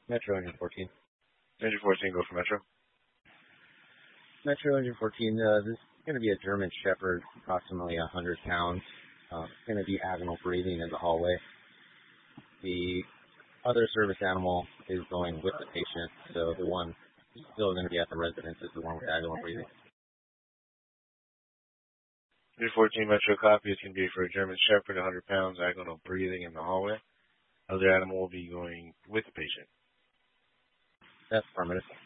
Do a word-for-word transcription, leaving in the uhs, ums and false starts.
Metro Engine fourteen. Engine fourteen, go for Metro. Metro Engine fourteen, uh, this is going to be a German Shepherd, approximately one hundred pounds. Uh, it's going to be agonal breathing in the hallway. The other service animal is going with the patient, so the one still going to be at the residence is the one with agonal breathing. Engine fourteen, Metro copy. It's going to be for a German Shepherd, one hundred pounds, agonal breathing in the hallway. Other animal will be going with the patient. That's affirmative.